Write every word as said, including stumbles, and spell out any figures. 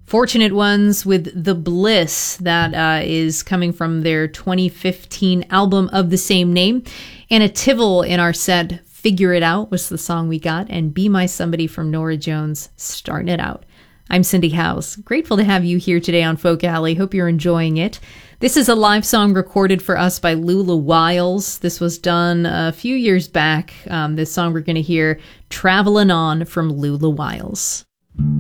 Fortunate Ones with The Bliss, that uh, is coming from their twenty fifteen album of the same name. Anna Tivel in our set, Figure It Out was the song we got, and Be My Somebody from Norah Jones, Starting It Out. I'm Cindy Howes. Grateful to have you here today on Folk Alley. Hope you're enjoying it. This is a live song recorded for us by Lula Wiles. This was done a few years back. Um, this song we're going to hear, Travelin' On, from Lula Wiles.